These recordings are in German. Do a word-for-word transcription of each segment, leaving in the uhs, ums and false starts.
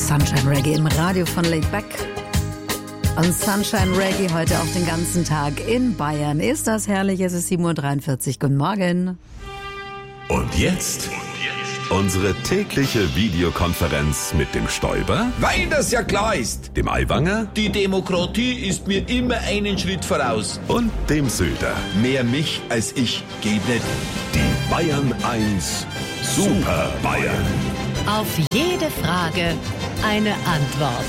Sunshine Reggae im Radio von Laidback. Und Sunshine Reggae heute auch den ganzen Tag in Bayern. Ist das herrlich? Es ist sieben Uhr dreiundvierzig. Guten Morgen. Und jetzt unsere tägliche Videokonferenz mit dem Stoiber, weil das ja klar ist. dem Aiwanger Die Demokratie ist mir immer einen Schritt voraus. und dem Söder. Mehr mich als ich geht nicht. Die Bayern eins Super Bayern. Auf jede Frage eine Antwort.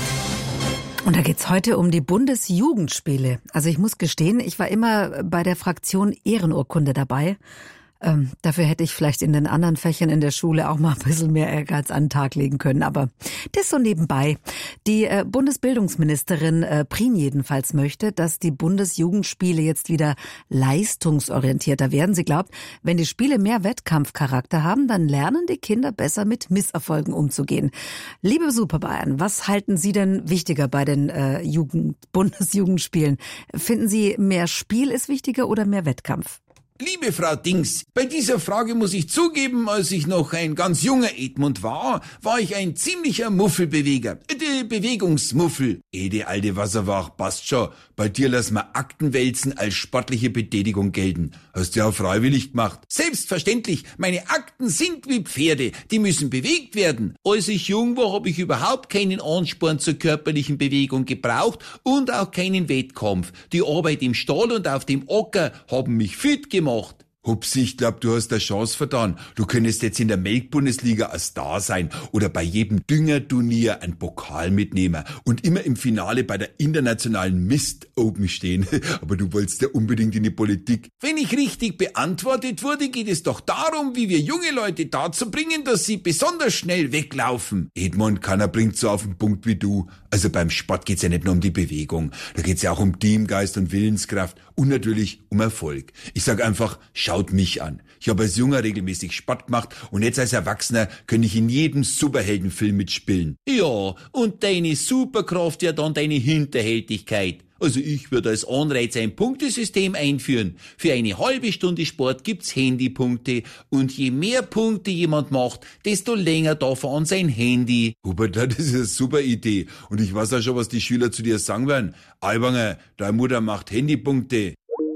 Und da geht's heute um die Bundesjugendspiele. Also ich muss gestehen, ich war immer bei der Fraktion Ehrenurkunde dabei. Ähm, dafür hätte ich vielleicht in den anderen Fächern in der Schule auch mal ein bisschen mehr Ehrgeiz an den Tag legen können. Aber das so nebenbei. Die äh, Bundesbildungsministerin äh, Prien jedenfalls möchte, dass die Bundesjugendspiele jetzt wieder leistungsorientierter werden. Sie glaubt, wenn die Spiele mehr Wettkampfcharakter haben, dann lernen die Kinder besser mit Misserfolgen umzugehen. Liebe Superbayern, was halten Sie denn wichtiger bei den äh, Jugend- Bundesjugendspielen? Finden Sie, mehr Spiel ist wichtiger oder mehr Wettkampf? Liebe Frau Dings, bei dieser Frage muss ich zugeben, als ich noch ein ganz junger Edmund war, war ich ein ziemlicher Muffelbeweger. Die Bewegungsmuffel. Ede alte Wasserwach, passt schon. Bei dir lassen wir Akten wälzen als sportliche Betätigung gelten. Hast du ja auch freiwillig gemacht. Selbstverständlich, meine Akten sind wie Pferde, die müssen bewegt werden. Als ich jung war, habe ich überhaupt keinen Ansporn zur körperlichen Bewegung gebraucht und auch keinen Wettkampf. Die Arbeit im Stall und auf dem Acker haben mich fit gemacht. Hupsi, ich glaub, du hast eine Chance vertan. Du könntest jetzt in der Melkbundesliga ein Star sein oder bei jedem Düngerturnier einen Pokal mitnehmen und immer im Finale bei der internationalen Mist Open stehen. Aber du wolltest ja unbedingt in die Politik. Wenn ich richtig beantwortet wurde, geht es doch darum, wie wir junge Leute dazu bringen, dass sie besonders schnell weglaufen. Edmund, keiner bringt so auf den Punkt wie du. Also beim Sport geht's ja nicht nur um die Bewegung. Da geht's ja auch um Teamgeist und Willenskraft und natürlich um Erfolg. Ich sag einfach, schaut mich an. Ich habe als Junger regelmäßig Sport gemacht und jetzt als Erwachsener kann ich in jedem Superheldenfilm mitspielen. Ja, und deine Superkraft ja dann deine Hinterhältigkeit. Also ich würde als Anreiz ein Punktesystem einführen. Für eine halbe Stunde Sport gibt's Handypunkte und je mehr Punkte jemand macht, desto länger darf er an sein Handy. Hubert, das ist eine super Idee. Und ich weiß auch schon, was die Schüler zu dir sagen werden. Aiwanger, deine Mutter macht Handypunkte.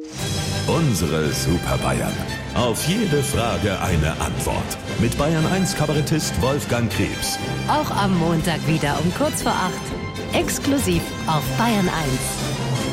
Unsere Super Bayern. Auf jede Frage eine Antwort. Mit Bayern eins Kabarettist Wolfgang Krebs. Auch am Montag wieder um kurz vor acht. Exklusiv auf Bayern eins.